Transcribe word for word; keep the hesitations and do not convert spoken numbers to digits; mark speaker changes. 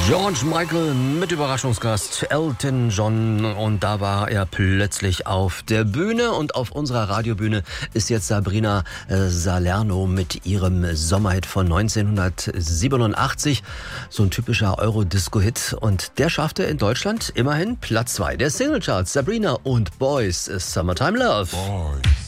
Speaker 1: George Michael mit Überraschungsgast Elton John, und da war er plötzlich auf der Bühne, und auf unserer Radiobühne ist jetzt Sabrina äh, Salerno mit ihrem Sommerhit von neunzehnhundertsiebenundachtzig, so ein typischer Eurodisco-Hit, und der schaffte in Deutschland immerhin Platz zwei der Singlecharts. Sabrina und Boys, Summertime Love.
Speaker 2: Boys.